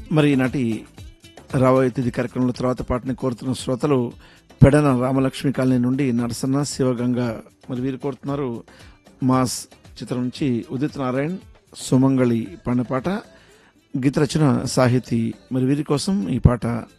మరి ఈనాటి రాబోయే తిథి కార్యక్రమంలో తర్వాత పాటని కోరుతున్న శ్రోతలు పెడన రామలక్ష్మి కాలనీ నుండి నరసన్న శివగంగ. మరి వీరు కోరుతున్నారు మాస్ చిత్రం నుంచి ఉదిత్ నారాయణ్ సుమంగళి పాడిన పాట, గీత రచన సాహితీ. మరి వీరి కోసం ఈ పాట.